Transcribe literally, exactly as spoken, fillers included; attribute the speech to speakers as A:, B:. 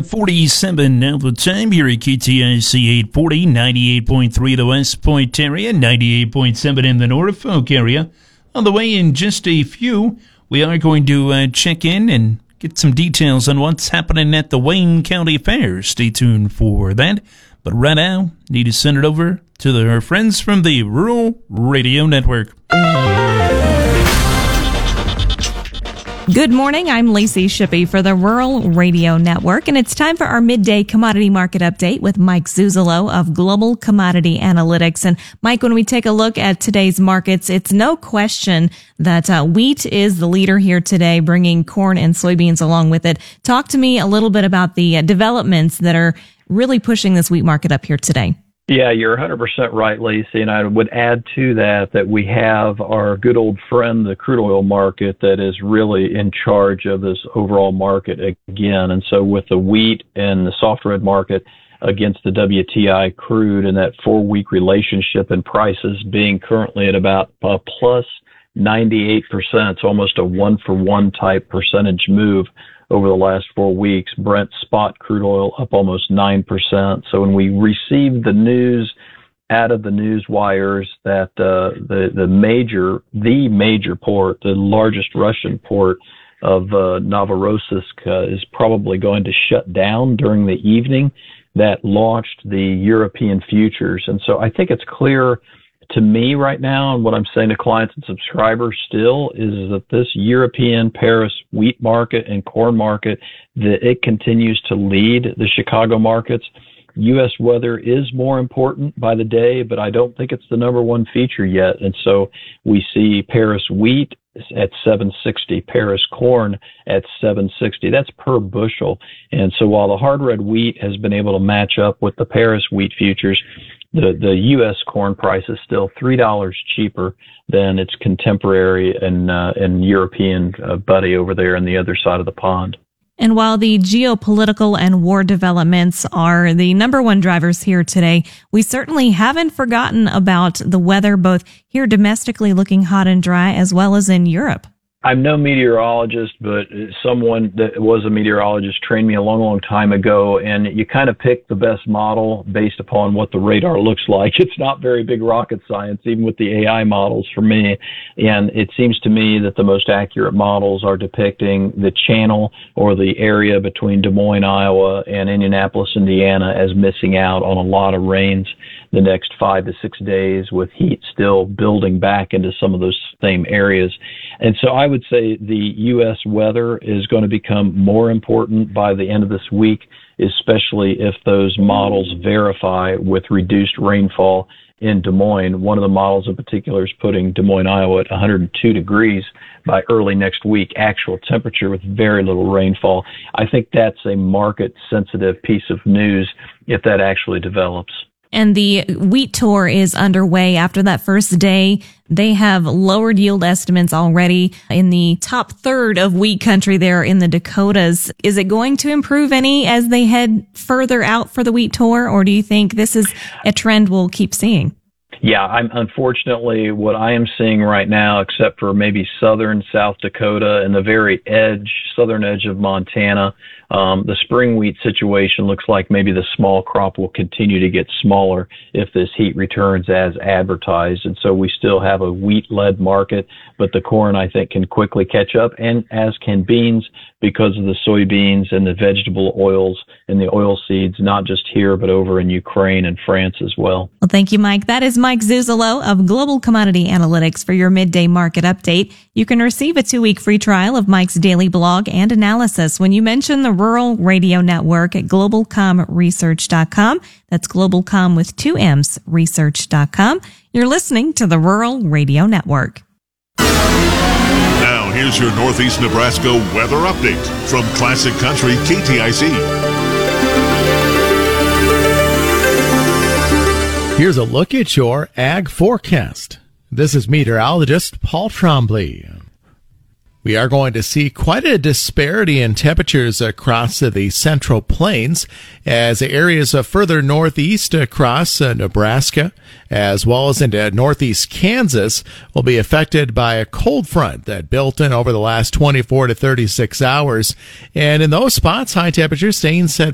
A: forty-seven now the time here at K T I C eight forty, ninety-eight point three the West Point area, ninety-eight point seven in the Norfolk area. On the way in just a few, we are going to uh, check in and get some details on what's happening at the Wayne County Fair. Stay tuned for that. But right now, need to send it over to the, our friends from the Rural Radio Network.
B: Good morning, I'm Lacey Shippey for the Rural Radio Network, and it's time for our midday commodity market update with Mike Zuzolo of Global Commodity Analytics. And Mike, when we take a look at today's markets, it's no question that uh, wheat is the leader here today, bringing corn and soybeans along with it. Talk to me a little bit about the uh, developments that are really pushing this wheat market up here today.
C: Yeah, you're one hundred percent right, Lacey, and I would add to that that we have our good old friend, the crude oil market, that is really in charge of this overall market again. And so with the wheat and the soft red market against the W T I crude and that four-week relationship in prices being currently at about uh, plus ninety-eight percent, it's almost a one-for-one type percentage move over the last four weeks. Brent spot crude oil up almost nine percent. So when we received the news out of the news wires that uh, the the major the major port, the largest Russian port of uh, Novorossiysk uh, is probably going to shut down during the evening, that launched the European futures. And so I think it's clear to me right now, and what I'm saying to clients and subscribers still, is that this European Paris wheat market and corn market, that it continues to lead the Chicago markets. U S weather is more important by the day, but I don't think it's the number one feature yet. And so we see Paris wheat at seven sixty, Paris corn at seven sixty. That's per bushel. And so while the hard red wheat has been able to match up with the Paris wheat futures, The, the U S corn price is still three dollars cheaper than its contemporary and, uh, and European uh, buddy over there on the other side of the pond.
B: And while the geopolitical and war developments are the number one drivers here today, we certainly haven't forgotten about the weather, both here domestically looking hot and dry, as well as in Europe.
C: I'm no meteorologist, but someone that was a meteorologist trained me a long, long time ago, and you kind of pick the best model based upon what the radar looks like. It's not very big rocket science, even with the A I models for me. And it seems to me that the most accurate models are depicting the channel or the area between Des Moines, Iowa and Indianapolis, Indiana as missing out on a lot of rains the next five to six days, with heat still building back into some of those same areas. And so I would say the U S weather is going to become more important by the end of this week, especially if those models verify with reduced rainfall in Des Moines. One of the models in particular is putting Des Moines, Iowa at one hundred two degrees by early next week, actual temperature with very little rainfall. I think that's a market-sensitive piece of news if that actually develops.
B: And the wheat tour is underway. After that first day, they have lowered yield estimates already in the top third of wheat country there in the Dakotas. Is it going to improve any as they head further out for the wheat tour, or do you think this is a trend we'll keep seeing?
C: Yeah, I'm unfortunately what I am seeing right now, except for maybe southern South Dakota and the very edge, southern edge of Montana, um, the spring wheat situation looks like maybe the small crop will continue to get smaller if this heat returns as advertised. And so we still have a wheat-led market, but the corn, I think, can quickly catch up, and as can beans, because of the soybeans and the vegetable oils and the oil seeds, not just here, but over in Ukraine and France as well.
B: Well, thank you, Mike. That is Mike Zuzolo of Global Commodity Analytics for your midday market update. You can receive a two-week free trial of Mike's daily blog and analysis when you mention the Rural Radio Network at global com research dot com. That's GlobalCom with two M's, research dot com. You're listening to the Rural Radio Network.
D: Now, here's your Northeast Nebraska weather update from Classic Country K T I C.
E: Here's a look at your ag forecast. This is meteorologist Paul Trombley. We are going to see quite a disparity in temperatures across the Central Plains as areas further northeast across Nebraska, as well as into northeast Kansas, will be affected by a cold front that built in over the last twenty-four to thirty-six hours. And in those spots, high temperatures staying set